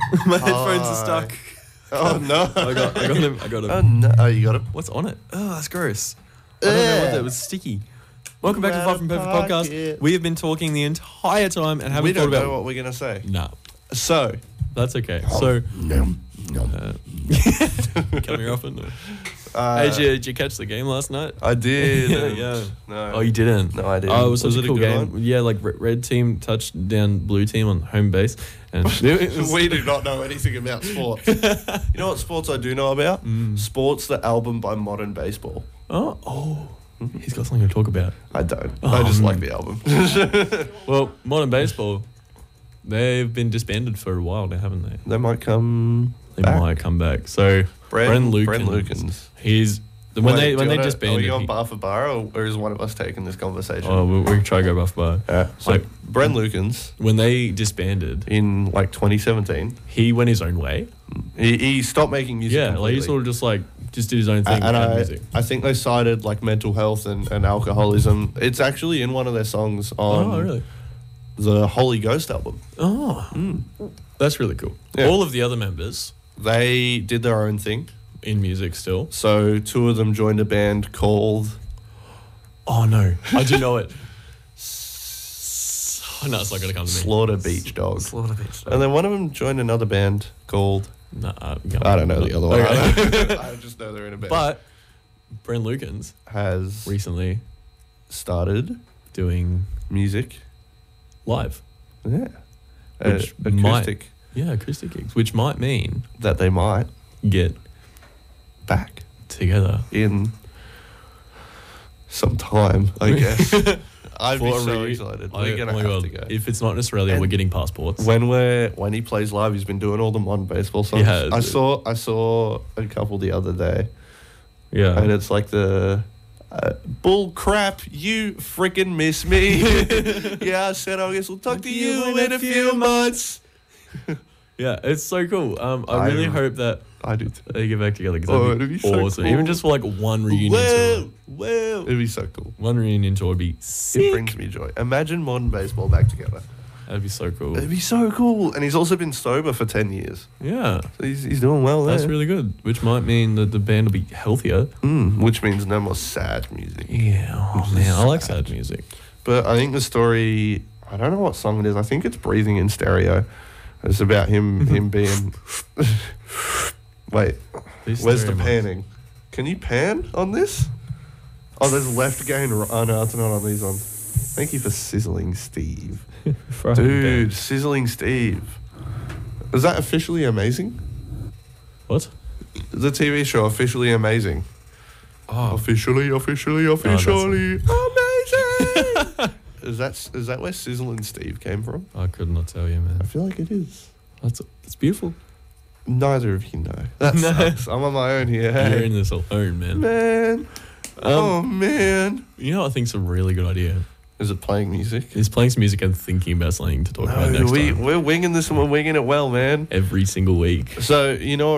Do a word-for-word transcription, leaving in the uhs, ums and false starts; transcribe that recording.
My headphones are stuck. Oh no! I got, I got them. I got them. Oh no! Oh, you got him. What's on it? Oh, that's gross. I don't know what that was. Sticky. Welcome back to the Far From Perfect podcast. We have been talking the entire time and haven't we thought don't about know what we're gonna say. Nah, So that's okay. So, no, no. uh, coming off it. Uh, Hey, did you, did you catch the game last night? I did. Yeah, yeah. No. Oh, you didn't? No, I didn't. Oh, it was, it was Was a it a cool good game. Yeah, like re- red team touched down blue team on home base, and it was, we do not know anything about sports. You know what sports I do know about? Mm. Sports, the album by Modern Baseball. oh, oh, he's got something to talk about. I don't. I just Um, like the album. Well, modern baseball, they've been disbanded for a while now, haven't they? They might come. They back. might come back. So Bren, Bren Lukens, Bren Lukens. he's when Wait, they do when you they wanna- disbanded. Are we on he- bar for bar, or, or is one of us taking this conversation? oh, we, we can try to go buff bar. Yeah. So Like- Bren Lukens When they disbanded, in like twenty seventeen, he went his own way. he, he stopped making music. Yeah, like completely. he sort of just like just did his own thing and and I, music. I think they cited like mental health and, and alcoholism. It's actually in one of their songs on Oh, really? the Holy Ghost album. Oh, that's really cool. Yeah. All of the other members They did their own thing. in music still. So two of them joined a band called Oh no, I do know it. Oh, no, it's not gonna come to me. Slaughter Beach Dogs. Slaughter Beach. And then one of them joined another band called Nah, uh, I don't know the other one. Okay. I just know they're in a band. But Bren Lukens has recently started doing music. live. Yeah. Which Uh, might- acoustic Yeah, acoustic gigs, which might mean that they might get back together. in some time, I guess. I'd be For a so re- excited. I- We're gonna oh my have God. to go. If it's not in Australia, And we're getting passports. When we're when he plays live, he's been doing all the modern baseball songs. has. I saw I saw a couple the other day, Yeah. and it's like the uh, bull crap. You freaking miss me. Yeah, I said I guess we'll talk to you in a few months. Yeah, it's so cool. Um, I I- really hope that I do. Too. they get back together because Oh, that'd be, it'd be so awesome. cool. Even just for like one reunion tour. Whoa, whoa! It'd be so cool. One reunion tour would be It sick. brings me joy. Imagine modern baseball back together. That'd be so cool. It'd be so cool. And he's also been sober for ten years. Yeah, So he's, he's doing well there. that's really good. Which might mean that the band will be healthier. Mm, which means no more sad music. Yeah, oh man, I like sad music. But I think the story, I don't know what song it is. I think it's Breathing in Stereo. It's about him him being... Wait, These where's the stereo panning? Can you pan on this? Oh, there's left gain. r- Oh, no, it's not on these ones. Thank you for Sizzling Steve. mics. For a Dude, band. Sizzling Steve. Is that officially amazing? What? The T V show Officially Amazing. Oh, Officially, officially, that's officially amazing. is that is that where Sizzling Steve came from? I could not tell you, I man. feel like it is. That's it's beautiful. Neither of you know. That No. sucks. I'm on my own here. You're in this alone, man. Man. oh man. You know what I think's a really good idea? Is it playing music? Is playing some music and thinking about something to talk about No, next we time. we're winging this and we're winging it well, man. Every single week. So you know